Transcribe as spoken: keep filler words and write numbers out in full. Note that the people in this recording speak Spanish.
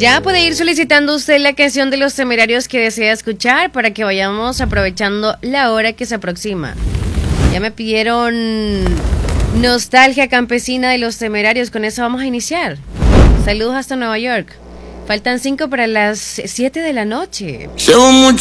Ya puede ir solicitando usted la canción de Los Temerarios que desea escuchar para que vayamos aprovechando la hora que se aproxima. Ya me pidieron Nostalgia Campesina de Los Temerarios, con eso vamos a iniciar. Saludos hasta Nueva York. Faltan cinco para las siete de la noche. Llevo mucho